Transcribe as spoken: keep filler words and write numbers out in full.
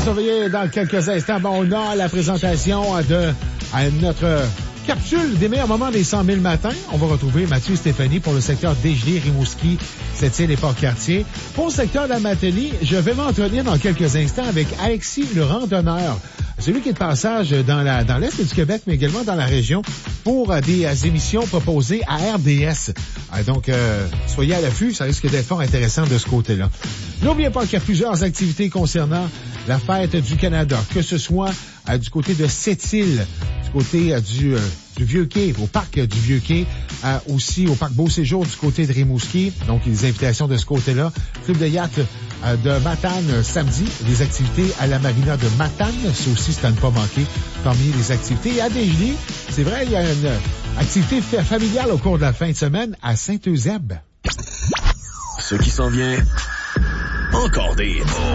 surveiller dans quelques instants. Bon, on a la présentation de à notre capsule des meilleurs moments des cent mille matins. On va retrouver Mathieu et Stéphanie pour le secteur Desgelées, Rimouski, Sept-Îles et Port-Cartier. Pour le secteur d'Amatélie, je vais m'entretenir dans quelques instants avec Alexis, le randonneur. Celui qui est de passage dans la dans l'Est du Québec, mais également dans la région, pour euh, des euh, émissions proposées à R D S. Euh, donc, euh, soyez à l'affût, ça risque d'être fort intéressant de ce côté-là. N'oubliez pas qu'il y a plusieurs activités concernant la Fête du Canada, que ce soit euh, du côté de Sept-Îles, du côté euh, du, euh, du Vieux-Quai, au parc euh, du Vieux-Quai, euh, aussi au parc Beau-Séjour du côté de Rimouski. Donc, des invitations de ce côté-là. Club de yacht euh, de Matane euh, samedi, des activités à la marina de Matane, ça aussi, c'est à ne pas manquer parmi les activités. Et à Desgelées, c'est vrai, il y a une activité familiale au cours de la fin de semaine à Saint-Eusèbe. Ce qui s'en vient, encore des